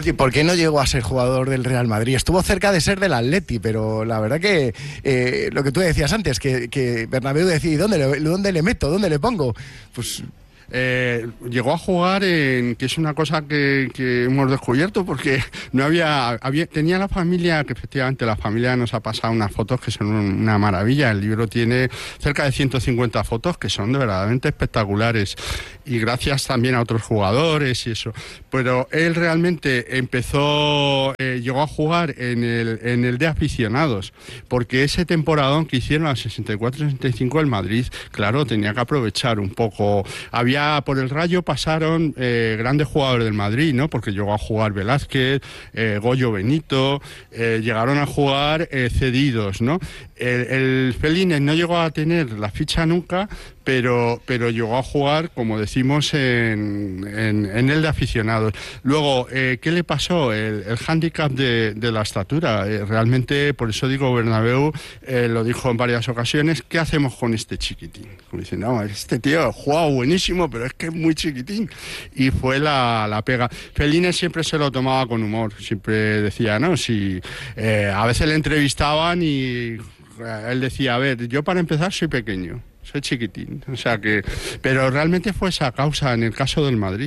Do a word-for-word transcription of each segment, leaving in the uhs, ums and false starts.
Oye, ¿por qué no llegó a ser jugador del Real Madrid? Estuvo cerca de ser del Atleti, pero la verdad que eh, lo que tú decías antes, que, que Bernabéu decía, ¿dónde le, ¿dónde le meto? ¿Dónde le pongo? Pues... Eh, llegó a jugar en, que es una cosa que, que hemos descubierto, porque no había, había, tenía la familia, que efectivamente la familia nos ha pasado unas fotos que son una maravilla. El libro tiene cerca de ciento cincuenta fotos que son de verdaderamente espectaculares, y gracias también a otros jugadores y eso. Pero él realmente empezó, eh, llegó a jugar en el, en el de aficionados, porque ese temporadón que hicieron al sesenta y cuatro sesenta y cinco el Madrid, claro, tenía que aprovechar un poco. Había por el Rayo pasaron eh, grandes jugadores del Madrid, ¿no? Porque llegó a jugar Velázquez, eh, Goyo Benito, eh, llegaron a jugar eh, cedidos, ¿no? El, el Felines no llegó a tener la ficha nunca, pero, pero llegó a jugar, como decimos, en, en, en el de aficionados. Luego, eh, ¿qué le pasó? El, el hándicap de, de la estatura. Eh, realmente, por eso digo, Bernabéu eh, lo dijo en varias ocasiones, ¿qué hacemos con este chiquitín? Como dicen, no, este tío juega buenísimo, pero es que es muy chiquitín. Y fue la, la pega. Felines siempre se lo tomaba con humor, siempre decía, ¿no? Si eh, a veces le entrevistaban y él decía, a ver, yo para empezar soy pequeño, soy chiquitín, o sea que, pero realmente fue esa causa en el caso del Madrid.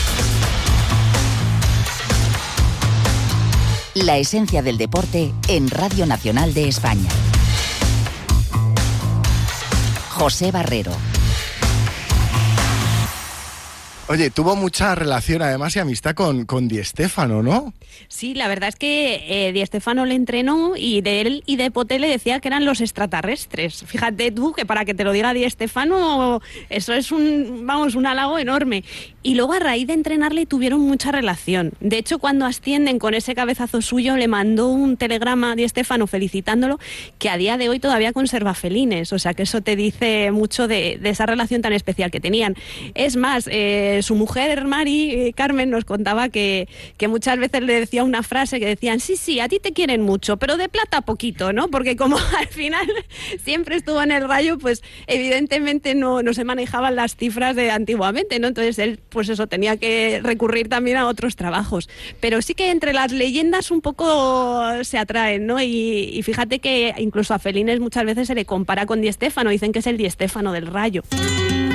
La esencia del deporte en Radio Nacional de España. José Barrero. Oye, tuvo mucha relación además y amistad con, con Di Stéfano, ¿no? Sí, la verdad es que eh, Di Stéfano le entrenó y de él y de Poté le decía que eran los extraterrestres. Fíjate tú que para que te lo diga Di Stéfano, eso es un, vamos, un halago enorme. Y luego a raíz de entrenarle tuvieron mucha relación. De hecho, cuando ascienden con ese cabezazo suyo, le mandó un telegrama a Di Stéfano felicitándolo, que a día de hoy todavía conserva Felines. O sea que eso te dice mucho de, de esa relación tan especial que tenían. Es más, eh, su mujer, Mari, eh, Carmen, nos contaba que, que muchas veces le decía una frase que decían, sí, sí, a ti te quieren mucho, pero de plata poquito, ¿no? Porque como al final siempre estuvo en el Rayo, pues evidentemente no, no se manejaban las cifras de antiguamente, ¿no? Entonces él, pues eso, tenía que recurrir también a otros trabajos. Pero sí que entre las leyendas un poco se atraen, ¿no? Y, y fíjate que incluso a Felines muchas veces se le compara con Di Stéfano, dicen que es el Di Stéfano del Rayo.